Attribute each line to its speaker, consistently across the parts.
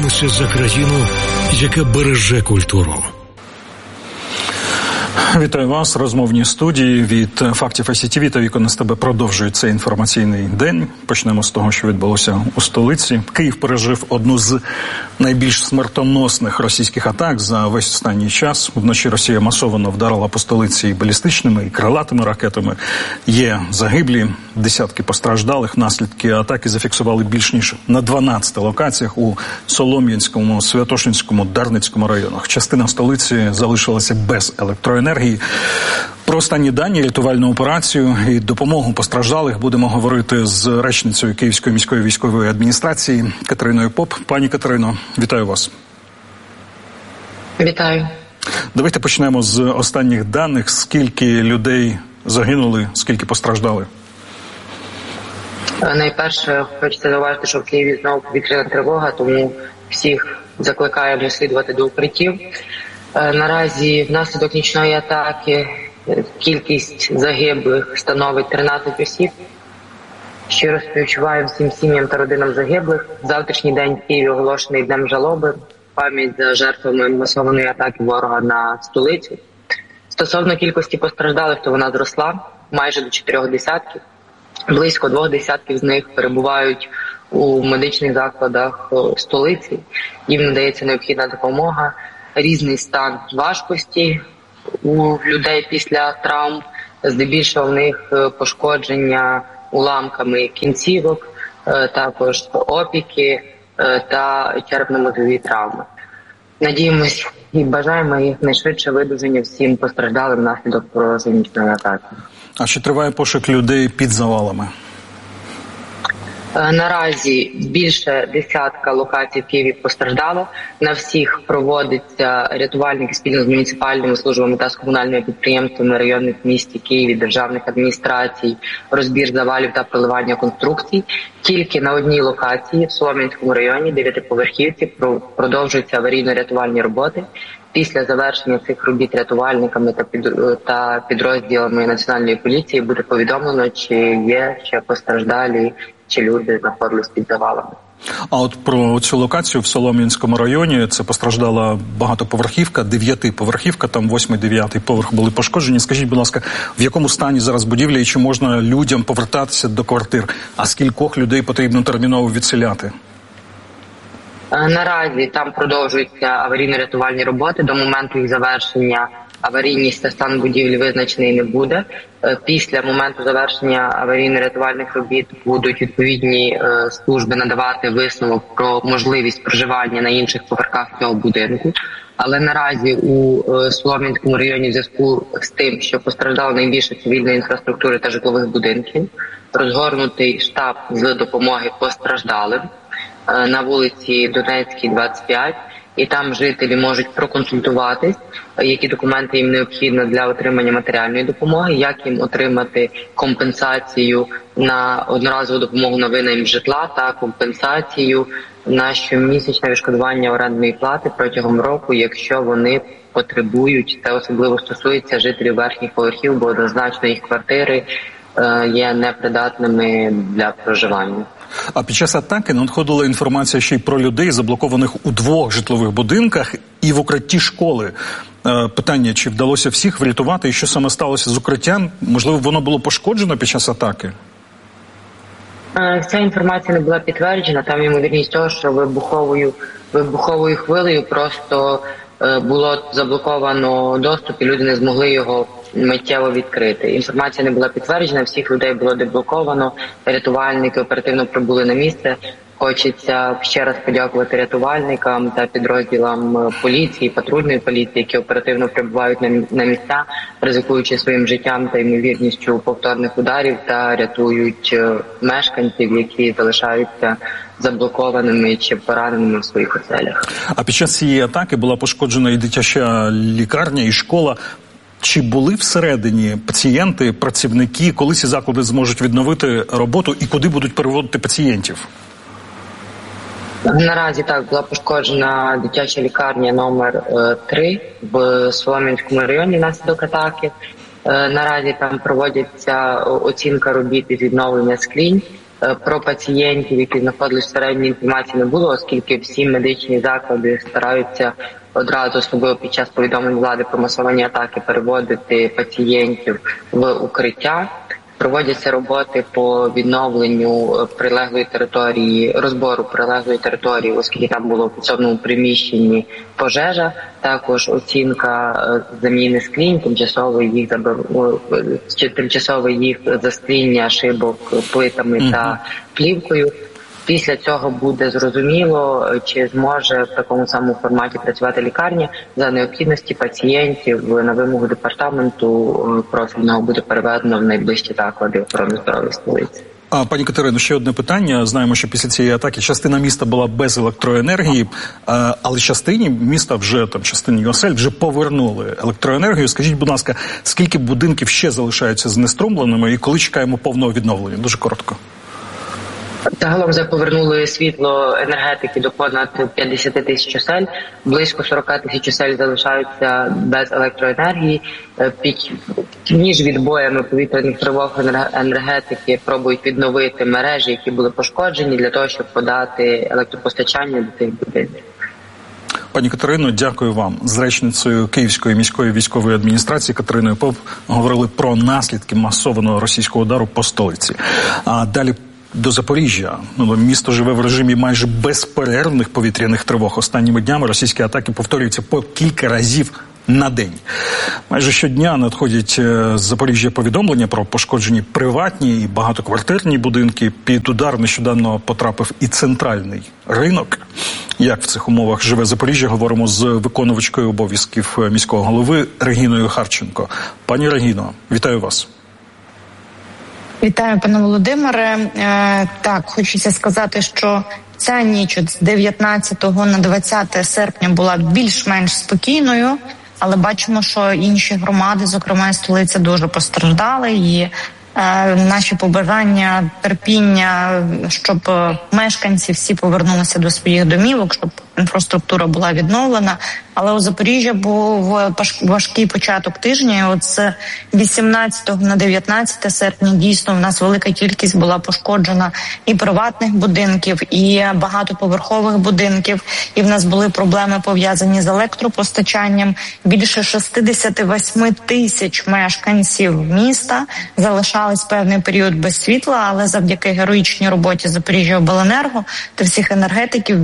Speaker 1: Борімося за країну, яка береже культуру.
Speaker 2: Вітаю вас. Розмовні студії від «Фактів ICTV» та «Вікон СТБ» продовжують цей інформаційний день. Почнемо з того, що відбулося у столиці. Київ пережив одну з найбільш смертоносних російських атак за весь останній час. Вночі Росія масово вдарила по столиці і балістичними, і крилатими ракетами. Є загиблі, десятки постраждалих. Наслідки атаки зафіксували більш ніж на 12 локаціях у Солом'янському, Святошинському, Дарницькому районах. Частина столиці залишилася без електроенергії. Про останні дані, рятувальну операцію і допомогу постраждалих будемо говорити з речницею Київської міської військової адміністрації Катериною Поп. Пані Катерино, вітаю вас.
Speaker 3: Вітаю.
Speaker 2: Давайте почнемо з останніх даних. Скільки людей загинули, скільки постраждали?
Speaker 3: Найперше, хочеться зауважити, що в Києві знову повітряна тривога, тому всіх закликаємо слідувати до укриттів. Наразі внаслідок нічної атаки кількість загиблих становить 13 осіб. Щиро співчуваємо всім сім'ям та родинам загиблих. Завтрашній день в Києві оголошений Днем жалоби, пам'ять за жертвами масованої атаки ворога на столицю. Стосовно кількості постраждалих, то вона зросла майже до 4 десятків. Близько 2 десятків з них перебувають у медичних закладах столиці. Їм надається необхідна допомога. Різний стан важкості у людей після травм, здебільшого в них пошкодження уламками кінцівок, також опіки та черепно-мозгові травми. Надіємось і бажаємо їх найшвидше видуження всім постраждалим внаслідок нічної атаки.
Speaker 2: А чи триває пошук людей під завалами?
Speaker 3: Наразі більше десятка локацій в Києві постраждало. На всіх проводиться рятувальники спільно з муніципальними службами та з комунальними підприємствами районних в місті Києві, державних адміністрацій, розбір завалів та проливання конструкцій. Тільки на одній локації в Солом'янському районі 9-поверхівці продовжуються аварійно-рятувальні роботи. Після завершення цих робіт рятувальниками та підрозділами Національної поліції буде повідомлено, чи є ще постраждалі, чи люди знаходились під завалами.
Speaker 2: А от про цю локацію в Солом'янському районі, це постраждала багатоповерхівка, 9-поверхівка, там 8-9 поверх були пошкоджені. Скажіть, будь ласка, в якому стані зараз будівля і чи можна людям повертатися до квартир? А скількох людей потрібно терміново відселяти?
Speaker 3: Наразі там продовжуються аварійно-рятувальні роботи. До моменту їх завершення аварійність та стан будівлі визначений не буде. Після моменту завершення аварійно-рятувальних робіт будуть відповідні служби надавати висновок про можливість проживання на інших поверхах цього будинку. Але наразі у Солом'янському районі в зв'язку з тим, що постраждало найбільше цивільної інфраструктури та житлових будинків, розгорнутий штаб з допомоги постраждалим на вулиці Донецькій, 25, і там жителі можуть проконсультуватись, які документи їм необхідно для отримання матеріальної допомоги, як їм отримати компенсацію на одноразову допомогу на винайм житла та компенсацію на щомісячне відшкодування орендної плати протягом року, якщо вони потребують. Це особливо стосується жителів верхніх поверхів, бо однозначно їх квартири є непридатними для проживання.
Speaker 2: А під час атаки надходила інформація ще й про людей, заблокованих у 2 житлових будинках і в укритті школи. Питання, чи вдалося всіх врятувати і що саме сталося з укриттям? Можливо, воно було пошкоджено під час атаки?
Speaker 3: Ця інформація не була підтверджена. Там ймовірність того, що вибуховою хвилею просто було заблоковано доступ і люди не змогли його миттєво відкрити. Інформація не була підтверджена, всіх людей було деблоковано, рятувальники оперативно прибули на місце. Хочеться ще раз подякувати рятувальникам та підрозділам поліції, патрульної поліції, які оперативно прибувають на місця, ризикуючи своїм життям та ймовірністю повторних ударів, та рятують мешканців, які залишаються заблокованими чи пораненими в своїх оселях.
Speaker 2: А під час цієї атаки була пошкоджена і дитяча лікарня, і школа. Чи були всередині пацієнти, працівники, коли ці заклади зможуть відновити роботу і куди будуть переводити пацієнтів?
Speaker 3: Наразі так, була пошкоджена дитяча лікарня номер 3 в Солом'янському районі внаслідок атаки. Наразі там проводиться оцінка робіт із відновлення склінь. Про пацієнтів, які знаходились в середній, інформації не було, оскільки всі медичні заклади стараються одразу, особливо під час повідомлень влади про масовані атаки, переводити пацієнтів в укриття. Проводяться роботи по відновленню прилеглої території, розбору прилеглої території, оскільки там було в підсобному приміщенні пожежа. Також оцінка заміни склінь, тимчасове їх заскління шибок плитами та плівкою. Після цього буде зрозуміло, чи зможе в такому самому форматі працювати лікарня. За необхідності пацієнтів на вимогу департаменту профільного буде переведено в найближчі заклади охорони здоров'я столиці.
Speaker 2: Пані Катерино, ще одне питання. Знаємо, що після цієї атаки частина міста була без електроенергії, але частині міста частині осель вже повернули електроенергію. Скажіть, будь ласка, скільки будинків ще залишаються знеструмленими і коли чекаємо повного відновлення? Дуже коротко.
Speaker 3: Загалом вже повернули світло енергетики до понад 50 тисяч осель, близько 40 тисяч осель залишаються без електроенергії. Між відбоями повітряних тривог енергетики пробують відновити мережі, які були пошкоджені, для того, щоб подати електропостачання до тих будинків.
Speaker 2: Пані Катерино, дякую вам. З речницею Київської міської військової адміністрації Катериною Поп говорили про наслідки масованого російського удару по столиці. А далі до Запоріжжя. Місто живе в режимі майже безперервних повітряних тривог. Останніми днями російські атаки повторюються по кілька разів на день. Майже щодня надходять з Запоріжжя повідомлення про пошкоджені приватні і багатоквартирні будинки. Під удар нещодавно потрапив і центральний ринок. Як в цих умовах живе Запоріжжя, говоримо з виконувачкою обов'язків міського голови Регіною Харченко. Пані Регіно, вітаю вас.
Speaker 4: Вітаю, пане Володимире. Так, хочеться сказати, що ця ніч з 19 на 20 серпня була більш-менш спокійною, але бачимо, що інші громади, зокрема і столиця, дуже постраждали. І наші побажання, терпіння, щоб мешканці всі повернулися до своїх домівок, щоб інфраструктура була відновлена. Але у Запоріжжя був важкий початок тижня. І от з 18 на 19 серпня дійсно в нас велика кількість була пошкоджена і приватних будинків, і багатоповерхових будинків. І в нас були проблеми пов'язані з електропостачанням. Більше 68 тисяч мешканців міста залишались певний період без світла, але завдяки героїчній роботі Запоріжжяобленерго та всіх енергетиків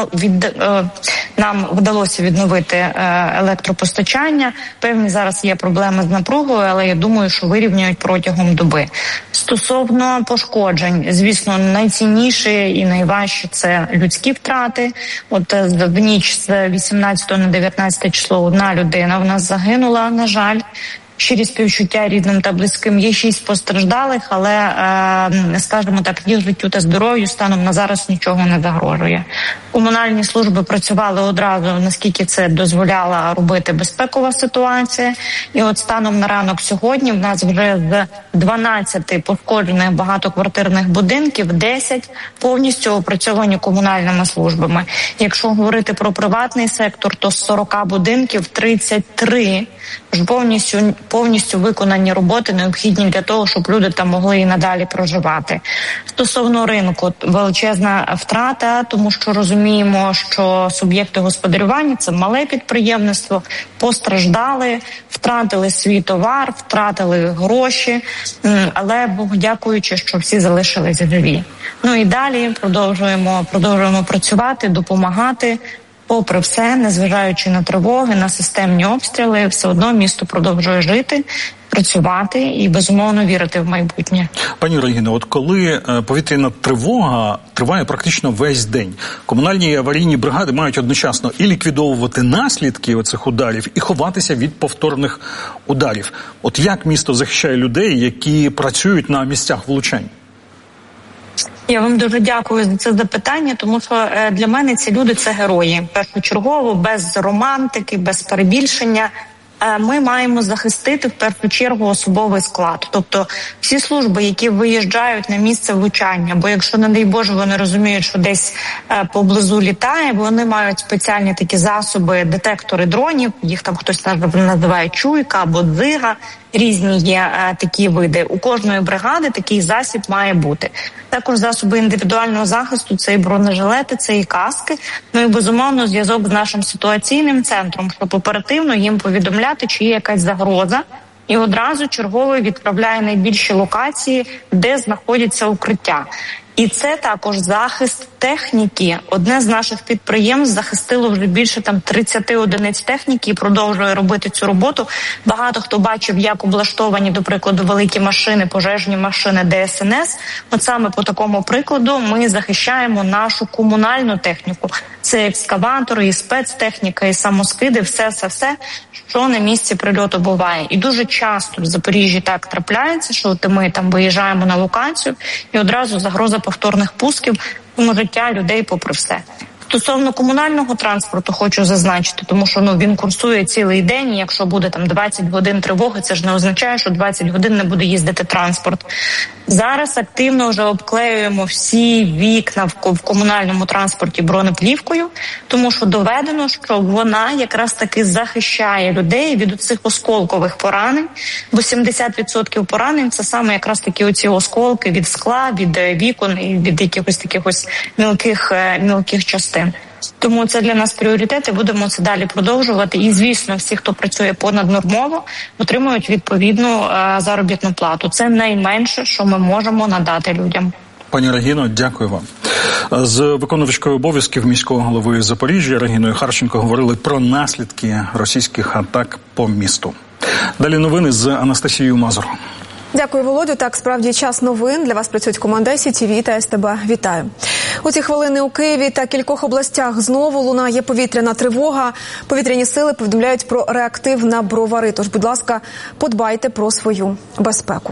Speaker 4: нам вдалося відновити електропостачання. Певні зараз є проблеми з напругою, але я думаю, що вирівнюють протягом доби. Стосовно пошкоджень, звісно, найцінніше і найважче – це людські втрати. От в ніч з 18 на 19 число одна людина в нас загинула, на жаль. Щирі співчуття рідним та близьким. Є 6 постраждалих, але, скажімо так, їх життю та здоров'ю станом на зараз нічого не загрожує. Комунальні служби працювали одразу, наскільки це дозволяла робити безпекова ситуація. І от станом на ранок сьогодні в нас вже з 12 пошкоджених багатоквартирних будинків 10 повністю опрацьовані комунальними службами. Якщо говорити про приватний сектор, то з 40 будинків 33 ж повністю виконані роботи, необхідні для того, щоб люди там могли і надалі проживати. Стосовно ринку, величезна втрата, тому що розуміємо, що суб'єкти господарювання – це мале підприємництво, постраждали, втратили свій товар, втратили гроші, але Богу дякуючи, що всі залишились живі. Ну і далі продовжуємо працювати, допомагати. Попри все, незважаючи на тривоги, на системні обстріли, все одно місто продовжує жити, працювати і, безумовно, вірити в майбутнє.
Speaker 2: Пані Регіно, от коли повітряна тривога триває практично весь день, комунальні і аварійні бригади мають одночасно і ліквідовувати наслідки оцих ударів, і ховатися від повторних ударів. От як місто захищає людей, які працюють на місцях влучань?
Speaker 4: Я вам дуже дякую за це запитання, тому що для мене ці люди – це герої. Першочергово, без романтики, без перебільшення. Ми маємо захистити в першу чергу особовий склад. Тобто всі служби, які виїжджають на місце влучання, бо якщо, не дай Боже, вони розуміють, що десь поблизу літає, вони мають спеціальні такі засоби, детектори дронів, їх там хтось називає чуйка або дзига, різні є такі види. У кожної бригади такий засіб має бути. Також засоби індивідуального захисту, це і бронежилети, це і каски. Ну і, безумовно, зв'язок з нашим ситуаційним центром, щоб оперативно їм повідомляти, чи є якась загроза. І одразу черговий відправляє найбільші локації, де знаходяться укриття. І це також захист техніки. Одне з наших підприємств захистило вже більше 30 одиниць техніки і продовжує робити цю роботу. Багато хто бачив, як облаштовані, до прикладу, великі машини, пожежні машини ДСНС. От саме по такому прикладу ми захищаємо нашу комунальну техніку. Це екскаватори, і спецтехніка, і самоскиди, все, що на місці прильоту буває. І дуже часто в Запоріжжі так трапляється, що ми там виїжджаємо на локацію і одразу загроза повторних пусків, тому життя людей попри все. Стосовно комунального транспорту хочу зазначити, тому що він курсує цілий день, і якщо буде 20 годин тривоги, це ж не означає, що 20 годин не буде їздити транспорт. Зараз активно вже обклеюємо всі вікна в комунальному транспорті бронеплівкою, тому що доведено, що вона якраз таки захищає людей від цих осколкових поранень, бо 70% поранень – це саме якраз такі оці осколки від скла, від вікон і від якихось таких ось мілких частин. Тому це для нас пріоритет і будемо це далі продовжувати. І, звісно, всі, хто працює понаднормово, отримують відповідну заробітну плату. Це найменше, що ми можемо надати людям.
Speaker 2: Пані Регіно, дякую вам. З виконувачкою обов'язків міського голови Запоріжжя Регіною Харченко говорили про наслідки російських атак по місту. Далі новини з Анастасією Мазур.
Speaker 5: Дякую, Володю. Так, справді, час новин. Для вас працюють команда СІТВ та СТБ. Вітаю. У ці хвилини у Києві та кількох областях знову лунає повітряна тривога. Повітряні сили повідомляють про реактив на Бровари. Тож, будь ласка, подбайте про свою безпеку.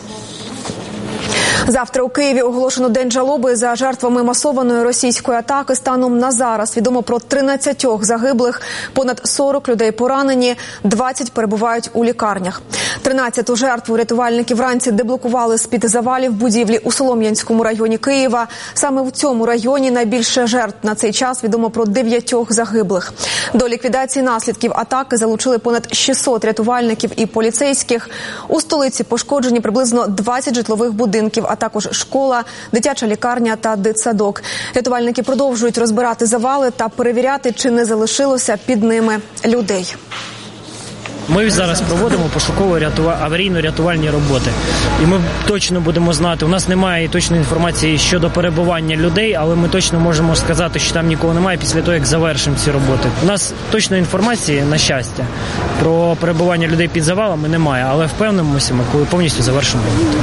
Speaker 5: Завтра у Києві оголошено день жалоби за жертвами масованої російської атаки. Станом на зараз відомо про 13 загиблих, понад 40 людей поранені, 20 перебувають у лікарнях. 13 жертв рятувальники вранці деблокували з-під завалів будівлі у Солом'янському районі Києва. Саме в цьому районі найбільше жертв на цей час, відомо про 9 загиблих. До ліквідації наслідків атаки залучили понад 600 рятувальників і поліцейських. У столиці пошкоджені приблизно 20 житлових будинків, а також школа, дитяча лікарня та дитсадок. Рятувальники продовжують розбирати завали та перевіряти, чи не під ними людей.
Speaker 6: Ми зараз проводимо аварійно-рятувальні роботи. І ми точно будемо знати, у нас немає точної інформації щодо перебування людей, але ми точно можемо сказати, що там нікого немає після того, як завершимо ці роботи. У нас точної інформації, на щастя, про перебування людей під завалами немає, але впевнимося ми, коли повністю завершимо роботу.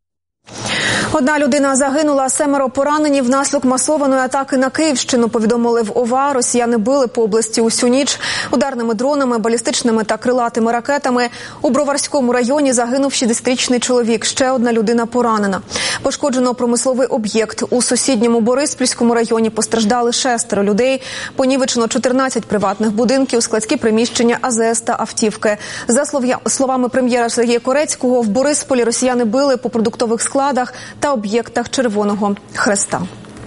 Speaker 5: Одна людина загинула, 7 поранені внаслідок масованої атаки на Київщину, повідомили в ОВА. Росіяни били по області усю ніч ударними дронами, балістичними та крилатими ракетами. У Броварському районі загинув 60-річний чоловік, ще одна людина поранена. Пошкоджено промисловий об'єкт. У сусідньому Бориспільському районі постраждали 6 людей. Понівечено 14 приватних будинків, складські приміщення, АЗС та автівки. За словами прем'єра Сергія Корецького, в Борисполі росіяни били по продуктових складах та об'єктах Червоного Хреста.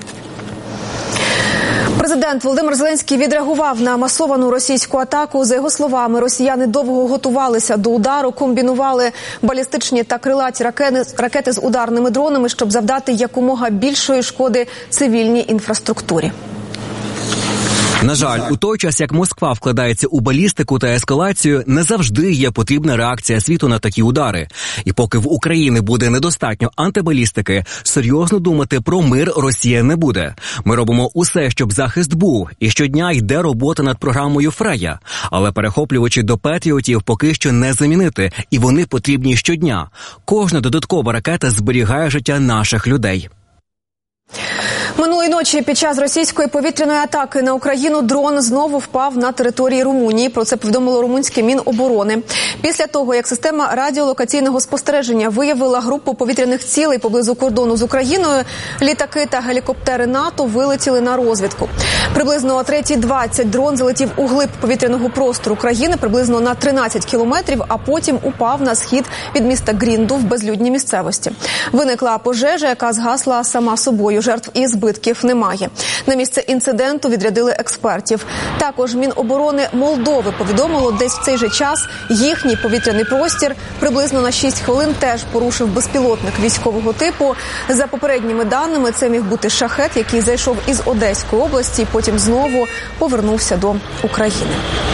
Speaker 5: Президент Володимир Зеленський відреагував на масовану російську атаку. За його словами, росіяни довго готувалися до удару, комбінували балістичні та крилаті ракети з ударними дронами, щоб завдати якомога більшої шкоди цивільній інфраструктурі.
Speaker 7: На жаль, у той час, як Москва вкладається у балістику та ескалацію, не завжди є потрібна реакція світу на такі удари. І поки в Україні буде недостатньо антибалістики, серйозно думати про мир Росія не буде. Ми робимо усе, щоб захист був, і щодня йде робота над програмою «Фрея». Але перехоплювачі до Петріотів поки що не замінити, і вони потрібні щодня. Кожна додаткова ракета зберігає життя наших людей.
Speaker 5: Минулої ночі під час російської повітряної атаки на Україну дрон знову впав на території Румунії. Про це повідомило румунське Міноборони. Після того, як система радіолокаційного спостереження виявила групу повітряних цілей поблизу кордону з Україною, літаки та гелікоптери НАТО вилетіли на розвідку. Приблизно о 3:20 дрон залетів у глиб повітряного простору країни, приблизно на 13 кілометрів, а потім упав на схід від міста Грінду в безлюдній місцевості. Виникла пожежа, яка згасла сама собою. Жертв і збитків збитків немає. На місце інциденту відрядили експертів. Також Міноборони Молдови повідомило, десь в цей же час їхній повітряний простір приблизно на 6 хвилин теж порушив безпілотник військового типу. За попередніми даними, це міг бути шахет, який зайшов із Одеської області і потім знову повернувся до України.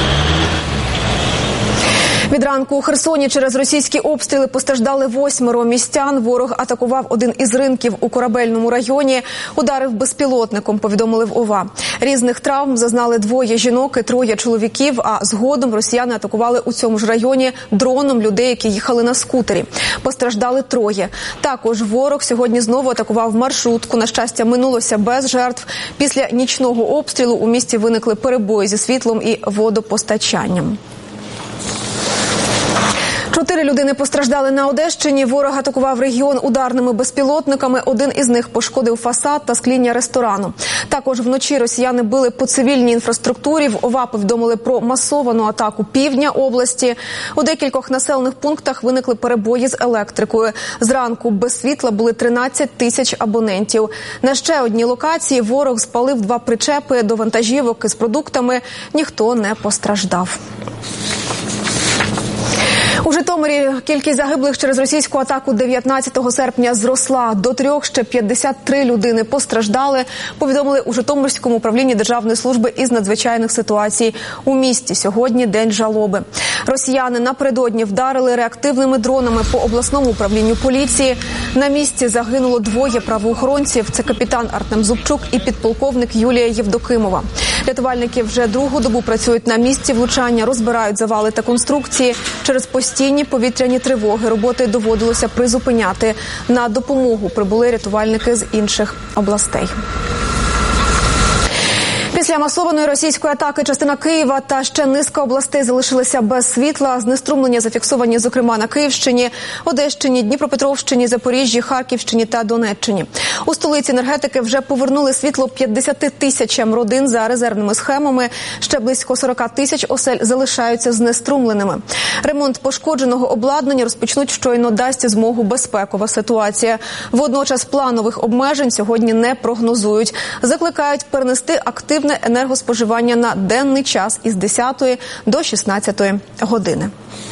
Speaker 5: Від ранку у Херсоні через російські обстріли постраждали 8 містян. Ворог атакував один із ринків у Корабельному районі. Ударив безпілотником, повідомили в ОВА. Різних травм зазнали 2 жінок і 3 чоловіків, а згодом росіяни атакували у цьому ж районі дроном людей, які їхали на скутері. Постраждали 3. Також ворог сьогодні знову атакував маршрутку. На щастя, минулося без жертв. Після нічного обстрілу у місті виникли перебої зі світлом і водопостачанням. 4 людини постраждали на Одещині. Ворог атакував регіон ударними безпілотниками. Один із них пошкодив фасад та скління ресторану. Також вночі росіяни били по цивільній інфраструктурі. В ОВА повідомили про масовану атаку півдня області. У декількох населених пунктах виникли перебої з електрикою. Зранку без світла були 13 тисяч абонентів. На ще одній локації ворог спалив 2 причепи до вантажівок із продуктами. Ніхто не постраждав. У Житомирі кількість загиблих через російську атаку 19 серпня зросла. До 3 ще 53 людини постраждали, повідомили у Житомирському управлінні Державної служби із надзвичайних ситуацій. У місті сьогодні день жалоби. Росіяни напередодні вдарили реактивними дронами по обласному управлінню поліції. На місці загинуло 2 правоохоронців. Це капітан Артем Зубчук і підполковник Юлія Євдокимова. Рятувальники вже 2-гу добу працюють на місці влучання, розбирають завали та конструкції. Через постійні повітряні тривоги роботи доводилося призупиняти. На допомогу прибули рятувальники з інших областей. Після масованої російської атаки частина Києва та ще низка областей залишилися без світла. Знеструмлення зафіксовані, зокрема, на Київщині, Одещині, Дніпропетровщині, Запоріжжі, Харківщині та Донеччині. У столиці енергетики вже повернули світло 50 тисячам родин за резервними схемами. Ще близько 40 тисяч осель залишаються знеструмленими. Ремонт пошкодженого обладнання розпочнуть, щойно дасть змогу безпекова ситуація. Водночас планових обмежень сьогодні не прогнозують. Закликають перенести активне енергоспоживання на денний час із 10 до 16 години.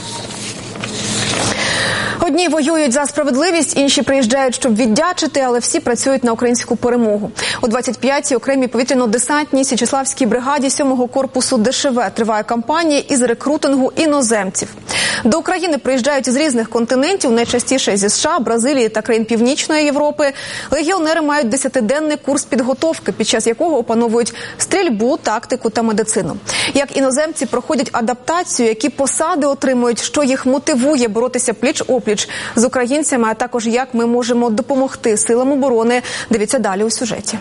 Speaker 5: Одні воюють за справедливість, інші приїжджають, щоб віддячити, але всі працюють на українську перемогу. У 25-й окремій повітряно-десантній Січеславській бригаді 7-го корпусу ДШВ триває кампанія із рекрутингу іноземців. До України приїжджають із різних континентів, найчастіше зі США, Бразилії та країн Північної Європи. Легіонери мають 10-денний курс підготовки, під час якого опановують стрільбу, тактику та медицину. Як іноземці проходять адаптацію, які посади отримують, що їх мотивує боротися пліч-опліч з українцями, а також як ми можемо допомогти силам оборони. Дивіться далі у сюжеті.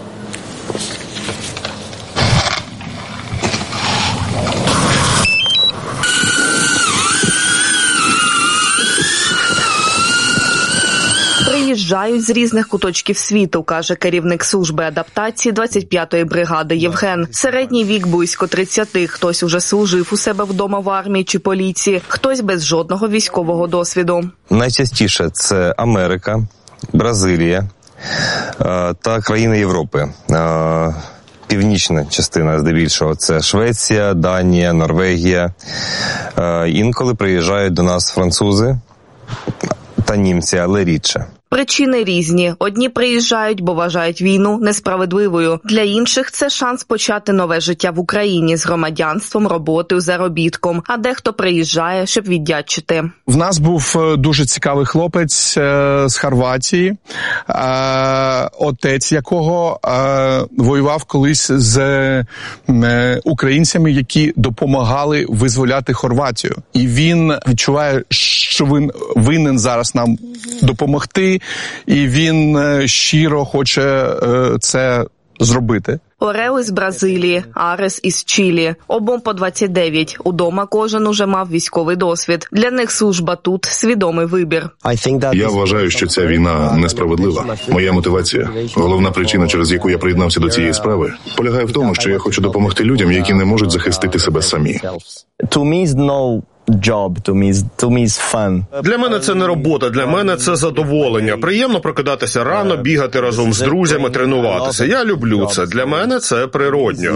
Speaker 8: Приїжджають з різних куточків світу, каже керівник служби адаптації 25-ї бригади Євген. Середній вік близько 30. Хтось уже служив у себе вдома в армії чи поліції, хтось без жодного військового досвіду.
Speaker 9: Найчастіше це Америка, Бразилія та країни Європи. Північна частина, здебільшого, це Швеція, Данія, Норвегія. Інколи приїжджають до нас французи та німці, але рідше.
Speaker 8: Причини різні. Одні приїжджають, бо вважають війну несправедливою. Для інших це шанс почати нове життя в Україні з громадянством, роботою, заробітком. А дехто приїжджає, щоб віддячити.
Speaker 10: В нас був дуже цікавий хлопець з Хорватії, отець якого воював колись з українцями, які допомагали визволяти Хорватію. І він відчуває, що він винен зараз нам допомогти, і він щиро хоче це зробити.
Speaker 8: Орел із Бразилії, Арес із Чилі. Обом по 29. Удома кожен уже мав військовий досвід. Для них служба тут – свідомий вибір.
Speaker 11: Я вважаю, що ця війна несправедлива. Моя мотивація, головна причина, через яку я приєднався до цієї справи, полягає в тому, що я хочу допомогти людям, які не можуть захистити себе самі.
Speaker 12: Для мене це не робота, для мене це задоволення. Приємно прокидатися рано, бігати разом з друзями, тренуватися. Я люблю це. Для мене це природньо.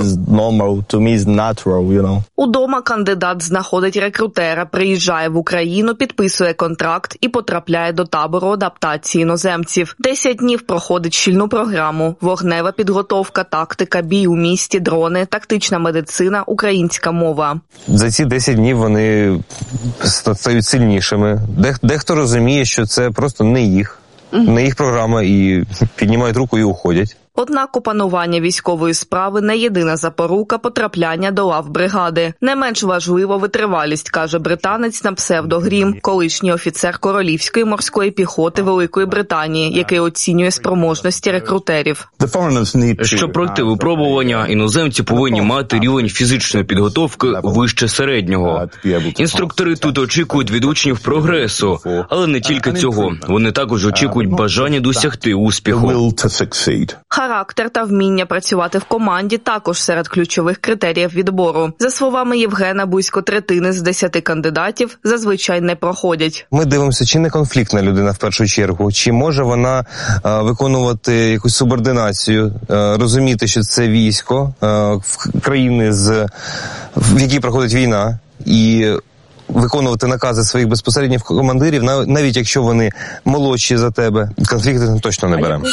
Speaker 8: Удома кандидат знаходить рекрутера, приїжджає в Україну, підписує контракт і потрапляє до табору адаптації іноземців. 10 днів проходить щільну програму: вогнева підготовка, тактика, бій у місті, дрони, тактична медицина, українська мова.
Speaker 9: За ці 10 днів вони стають сильнішими. Дехто розуміє, що це просто не їх програма, і піднімають руку і уходять.
Speaker 8: Однак опанування військової справи не єдина запорука потрапляння до лав бригади. Не менш важливо витривалість, каже британець на псевдо Грім, колишній офіцер Королівської морської піхоти Великої Британії, який оцінює спроможності рекрутерів.
Speaker 13: Щоб пройти випробування, іноземці повинні мати рівень фізичної підготовки вище середнього. Інструктори тут очікують від учнів прогресу, але не тільки цього. Вони також очікують бажання досягти успіху.
Speaker 8: Характер та вміння працювати в команді також серед ключових критеріїв відбору. За словами Євгена, близько третини з 10 кандидатів зазвичай не проходять.
Speaker 9: Ми дивимося, чи не конфліктна людина в першу чергу, чи може вона виконувати якусь субординацію, розуміти, що це військо в країни, в якій проходить війна, і виконувати накази своїх безпосередніх командирів, навіть якщо вони молодші за тебе. Конфлікти точно не беремо.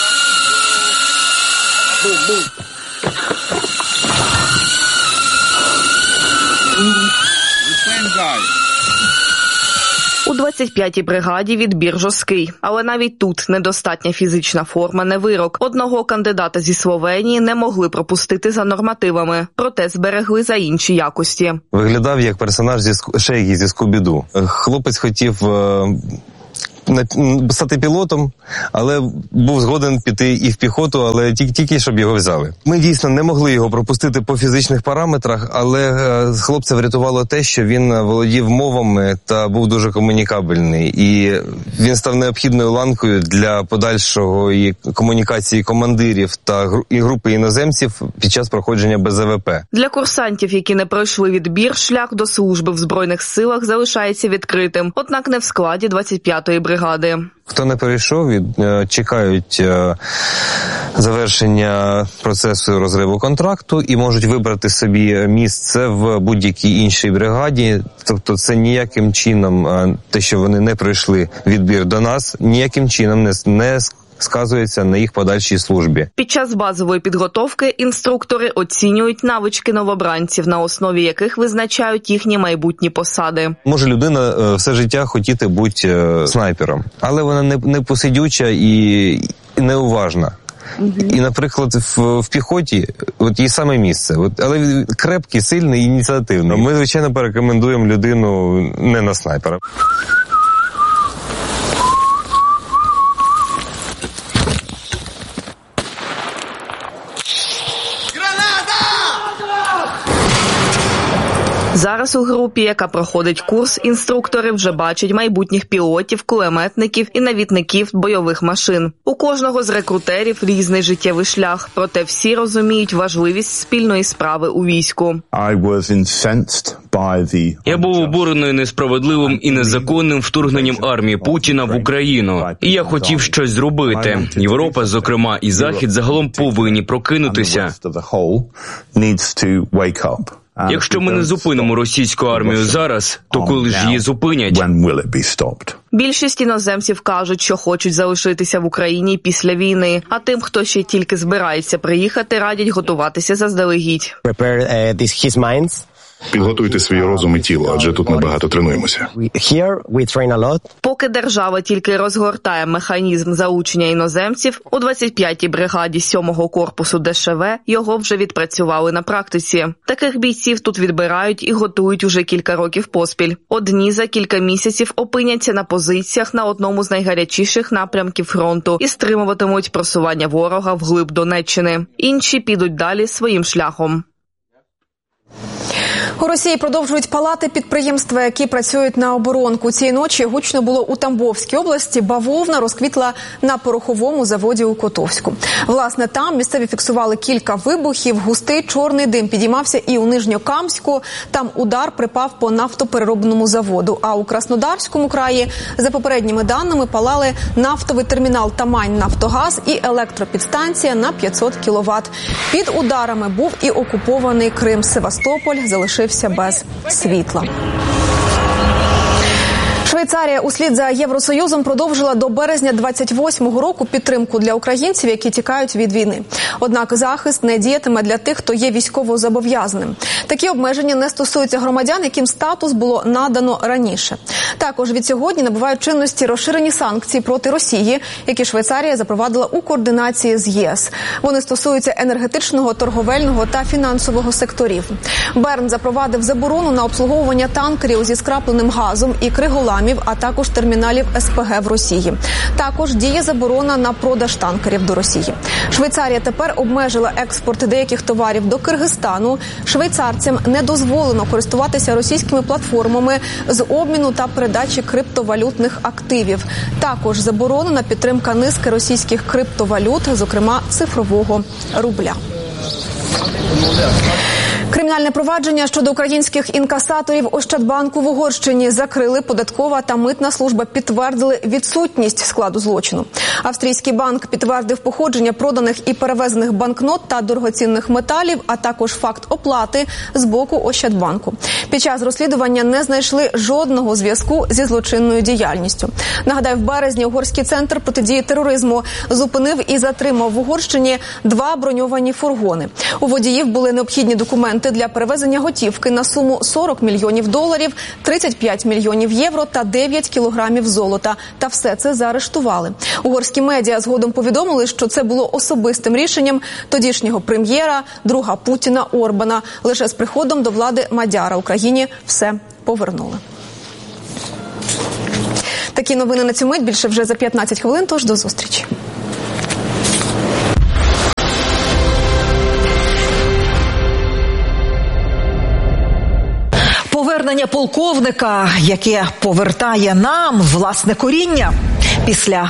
Speaker 8: У 25-й бригаді відбір жорсткий, але навіть тут недостатня фізична форма не вирок. Одного кандидата зі Словенії не могли пропустити за нормативами, проте зберегли за інші якості.
Speaker 9: Виглядав як персонаж Шейгі зі Скубі-Ду. Хлопець хотів стати пілотом, але був згоден піти і в піхоту, але тільки щоб його взяли. Ми дійсно не могли його пропустити по фізичних параметрах, але хлопця врятувало те, що він володів мовами та був дуже комунікабельний. І він став необхідною ланкою для подальшої комунікації командирів і групи іноземців під час проходження БЗВП.
Speaker 8: Для курсантів, які не пройшли відбір, шлях до служби в Збройних силах залишається відкритим, однак не в складі 25-ї бригади.
Speaker 9: Хто не перейшов, чекають завершення процесу розриву контракту і можуть вибрати собі місце в будь-якій іншій бригаді. Тобто це ніяким чином, те, що вони не пройшли відбір до нас, ніяким чином не сказується на їх подальшій службі.
Speaker 8: Під час базової підготовки інструктори оцінюють навички новобранців, на основі яких визначають їхні майбутні посади.
Speaker 9: Може людина все життя хотіти бути снайпером, але вона не посидюча і неуважна. І, наприклад, в піхоті їй саме місце. Але він крепкий, сильний і ініціативний. Ми, звичайно, порекомендуємо людину не на снайпера.
Speaker 8: Зараз у групі, яка проходить курс, інструктори вже бачать майбутніх пілотів, кулеметників і навідників бойових машин. У кожного з рекрутерів різний життєвий шлях, проте всі розуміють важливість спільної справи у війську.
Speaker 13: Я був обурений несправедливим і незаконним вторгненням армії Путіна в Україну. І я хотів щось зробити. Європа, зокрема, і Захід загалом повинні прокинутися. Якщо ми не зупинимо російську армію зараз, то коли ж її зупинять?
Speaker 8: Більшість іноземців кажуть, що хочуть залишитися в Україні після війни, а тим, хто ще тільки збирається приїхати, радять готуватися заздалегідь.
Speaker 11: Підготуйте свій розум і тіло, адже тут ми багато тренуємося.
Speaker 8: Поки держава тільки розгортає механізм залучення іноземців, у 25-й бригаді 7-го корпусу ДШВ його вже відпрацювали на практиці. Таких бійців тут відбирають і готують уже кілька років поспіль. Одні за кілька місяців опиняться на позиціях на одному з найгарячіших напрямків фронту і стримуватимуть просування ворога вглиб Донеччини. Інші підуть далі своїм шляхом.
Speaker 5: У Росії продовжують палати підприємства, які працюють на оборонку. Цієї ночі гучно було у Тамбовській області. Бавовна розквітла на пороховому заводі у Котовську. Власне, там місцеві фіксували кілька вибухів. Густий чорний дим підіймався і у Нижньокамську. Там удар припав по нафтопереробному заводу. А у Краснодарському краї, за попередніми даними, палали нафтовий термінал «Тамань-Нафтогаз» і електропідстанція на 500 кВт. Під ударами був і окупований Крим. Севастополь залишився без світла. Швейцарія услід за Євросоюзом продовжила до березня 28-го року підтримку для українців, які тікають від війни. Однак захист не діятиме для тих, хто є військово-зобов'язаним. Такі обмеження не стосуються громадян, яким статус було надано раніше. Також від сьогодні набувають чинності розширені санкції проти Росії, які Швейцарія запровадила у координації з ЄС. Вони стосуються енергетичного, торговельного та фінансового секторів. Берн запровадив заборону на обслуговування танкерів зі скрапленим газом і криголамів, а також терміналів СПГ в Росії. Також діє заборона на продаж танкерів до Росії. Швейцарія тепер обмежила експорт деяких товарів до Киргизстану. Швейцарцям не дозволено користуватися російськими платформами з обміну та передачі криптовалютних активів. Також заборонена підтримка низки російських криптовалют, зокрема цифрового рубля. Кримінальне провадження щодо українських інкасаторів Ощадбанку в Угорщині закрили. Податкова та митна служба підтвердили відсутність складу злочину. Австрійський банк підтвердив походження проданих і перевезених банкнот та дорогоцінних металів, а також факт оплати з боку Ощадбанку. Під час розслідування не знайшли жодного зв'язку зі злочинною діяльністю. Нагадаю, в березні Угорський центр протидії тероризму зупинив і затримав в Угорщині 2 броньовані фургони. У водіїв були необхідні документи для перевезення готівки на суму $40 мільйонів, 35 мільйонів євро та 9 кілограмів золота. Та все це заарештували. Угорські медіа згодом повідомили, що це було особистим рішенням тодішнього прем'єра, друга Путіна Орбана. Лише з приходом до влади Мадяра Україні все повернули. Такі новини на цю мить. Більше вже за 15 хвилин, тож до зустрічі.
Speaker 14: Повернення полковника, яке повертає нам власне коріння. Після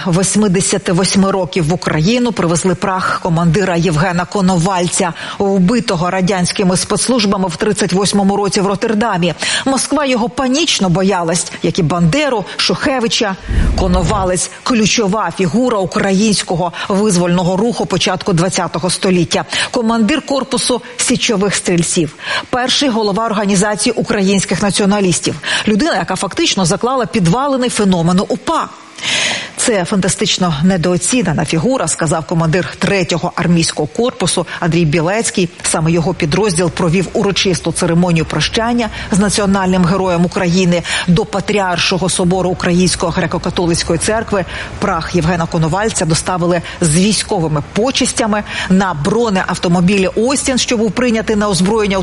Speaker 14: 88 років в Україну привезли прах командира Євгена Коновальця, вбитого радянськими спецслужбами в 38-му році в Роттердамі. Москва його панічно боялась, як і Бандеру, Шухевича. Коновалець – ключова фігура українського визвольного руху початку ХХ століття. Командир корпусу січових стрільців. Перший голова організації українських націоналістів. Людина, яка фактично заклала підвалини феномену УПА. Це фантастично недооцінена фігура, сказав командир 3-го армійського корпусу Андрій Білецький. Саме його підрозділ провів урочисту церемонію прощання з національним героєм України. До Патріаршого собору Української греко-католицької церкви прах Євгена Коновальця доставили з військовими почестями на бронеавтомобілі «Остін», що був прийнятий на озброєння у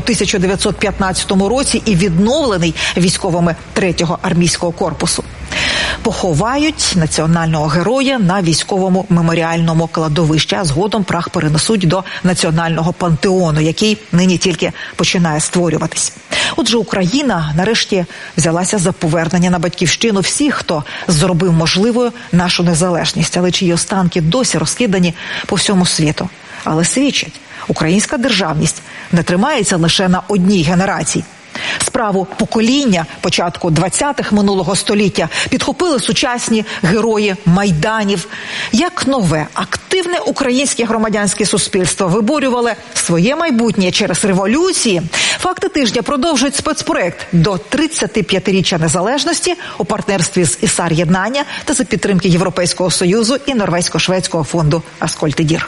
Speaker 14: 1915 році і відновлений військовими 3-го армійського корпусу. Поховають національного героя на військовому меморіальному кладовищі, а згодом прах перенесуть до національного пантеону, який нині тільки починає створюватись. Отже, Україна нарешті взялася за повернення на батьківщину всіх, хто зробив можливою нашу незалежність, але чиї останки досі розкидані по всьому світу. Але свідчить, українська державність не тримається лише на одній генерації. Справу покоління початку 20-х минулого століття підхопили сучасні герої Майданів. Як нове, активне українське громадянське суспільство виборювали своє майбутнє через революції. «Факти тижня» продовжують спецпроект до 35-річчя незалежності у партнерстві з ІСАР Єднання та за підтримки Європейського Союзу і Норвезько-шведського фонду «Аскольд-Дір».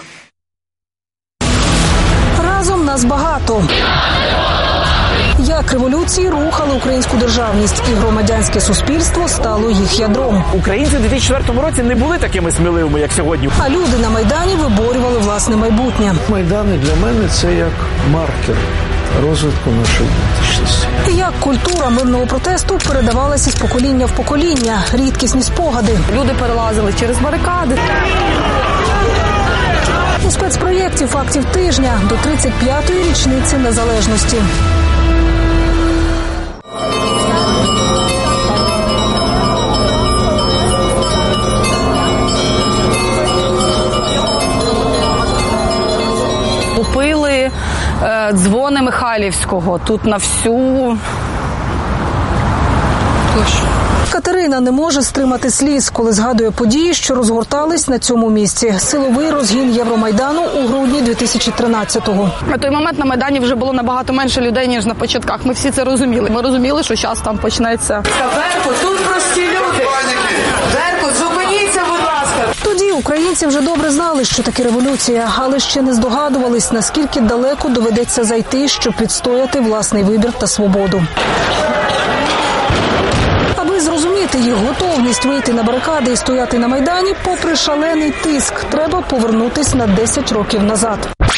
Speaker 15: Разом нас багато. Як революції рухали українську державність, і громадянське суспільство стало їх ядром.
Speaker 16: Українці у 2004 році не були такими сміливими, як сьогодні.
Speaker 15: А люди на Майдані виборювали власне майбутнє.
Speaker 17: Майдани для мене – це як маркер розвитку нашої ідентичності.
Speaker 15: І як культура мирного протесту передавалася з покоління в покоління, рідкісні спогади.
Speaker 18: Люди перелазили через барикади.
Speaker 15: У спецпроєкті «Фактів тижня» до 35-ї річниці незалежності.
Speaker 18: дзвони Михайлівського. Тут на всю площу.
Speaker 15: Катерина не може стримати сліз, коли згадує події, що розгортались на цьому місці. Силовий розгін Євромайдану у грудні 2013-го.
Speaker 18: На той момент на Майдані вже було набагато менше людей, ніж на початках. Ми всі це розуміли. Ми розуміли, що зараз там почнеться.
Speaker 19: Беркут, тут прості люди. Беркут, зупиніться, будь ласка.
Speaker 15: Тоді українці вже добре знали, що таке революція, але ще не здогадувались, наскільки далеко доведеться зайти, щоб відстояти власний вибір та свободу. Аби зрозуміти їх готовність вийти на барикади і стояти на Майдані, попри шалений тиск, треба повернутись на 10 років назад.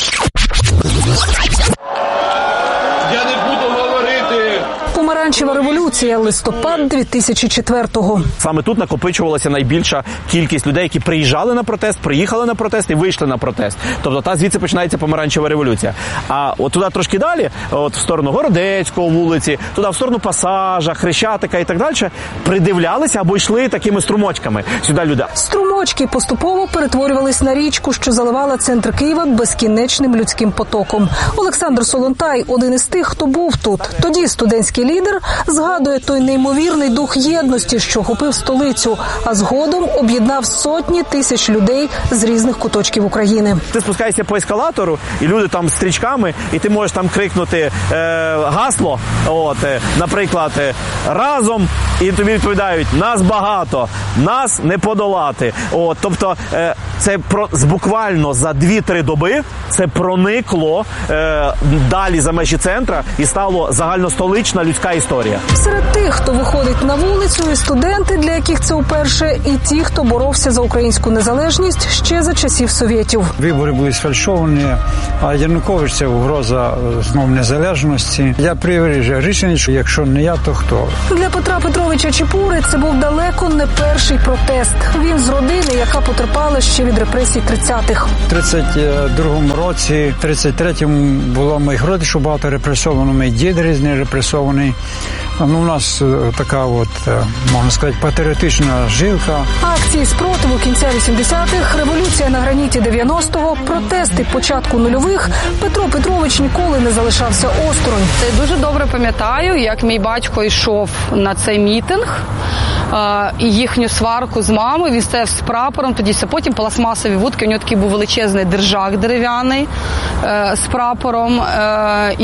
Speaker 19: Я не буду говорити.
Speaker 15: Помаранчева революція, листопад 2004-го.
Speaker 16: Саме тут накопичувалася найбільша кількість людей, які приїжджали на протест, приїхали на протест і вийшли на протест. Тобто та звідси починається помаранчева революція. А от туди трошки далі, от в сторону Городецького вулиці, туди в сторону Пасажа, Хрещатика і так далі, придивлялися або йшли такими струмочками сюди люди.
Speaker 15: Струмочки поступово перетворювались на річку, що заливала центр Києва безкінечним людським потоком. Олександр Солонтай – один із тих, хто був тут. Тоді студентський лідер згадує той неймовірний дух єдності, що охопив столицю, а згодом об'єднав сотні тисяч людей з різних куточків України.
Speaker 16: Ти спускаєшся по ескалатору, і люди там з стрічками, і ти можеш там крикнути гасло, наприклад, разом, і тобі відповідають: нас багато, нас не подолати. Тобто це буквально за 2-3 доби це проникло далі за межі центра і стало загальностолична людська історія.
Speaker 15: Серед тих, хто виходить на вулицю, і студенти, для яких це вперше, і ті, хто боровся за українську незалежність ще за часів совєтів.
Speaker 20: Вибори були сфальшовані, а Янукович – це угроза знов незалежності. Я прийняв рішення, що якщо не я, то хто?
Speaker 15: Для Петра Петровича Чепури це був далеко не перший протест. Він з родини, яка потерпала ще від репресій 30-х.
Speaker 20: У 32-му році, 33-му було моїх родичів багато репресовано, мій дід різний репресований. У нас така можна сказати, патріотична жилка.
Speaker 15: Акції спротиву кінця 80-х, революція на граніті 90-го, протести початку нульових. Петро Петрович ніколи не залишався осторонь.
Speaker 18: Я дуже добре пам'ятаю, як мій батько йшов на цей мітинг, і їхню сварку з мамою. Він стояв з прапором, тоді потім пластмасові вудки, у нього такий був величезний держак дерев'яний з прапором.